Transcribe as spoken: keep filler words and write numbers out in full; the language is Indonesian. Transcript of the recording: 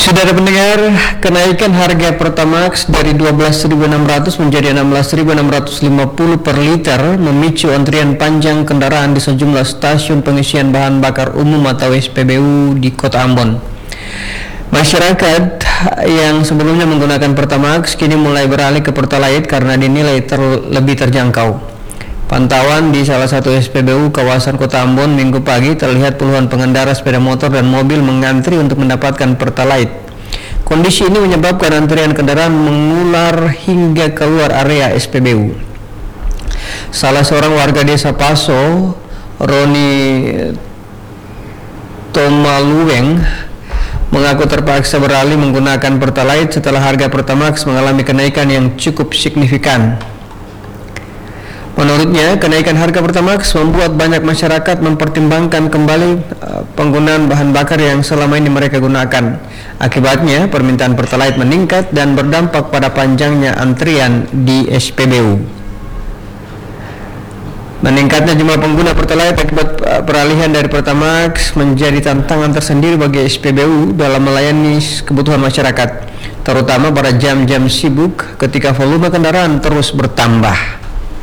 Saudara pendengar, kenaikan harga Pertamax dari dua belas ribu enam ratus menjadi enam belas ribu enam ratus lima puluh per liter memicu antrian panjang kendaraan di sejumlah stasiun pengisian bahan bakar umum atau S P B U di Kota Ambon. Masyarakat yang sebelumnya menggunakan Pertamax kini mulai beralih ke Pertalite karena dinilai ter lebih terjangkau. Pantauan di salah satu S P B U kawasan Kota Ambon Minggu pagi terlihat puluhan pengendara sepeda motor dan mobil mengantri untuk mendapatkan Pertalite. Kondisi ini menyebabkan antrian kendaraan mengular hingga keluar area S P B U. Salah seorang warga desa Paso, Roni Tomaluweng, mengaku terpaksa beralih menggunakan Pertalite setelah harga Pertamax mengalami kenaikan yang cukup signifikan. Menurutnya, kenaikan harga Pertamax membuat banyak masyarakat mempertimbangkan kembali uh, penggunaan bahan bakar yang selama ini mereka gunakan. Akibatnya, permintaan Pertalite meningkat dan berdampak pada panjangnya antrian di S P B U. Meningkatnya jumlah pengguna Pertalite akibat uh, peralihan dari Pertamax menjadi tantangan tersendiri bagi S P B U dalam melayani kebutuhan masyarakat, terutama pada jam-jam sibuk ketika volume kendaraan terus bertambah.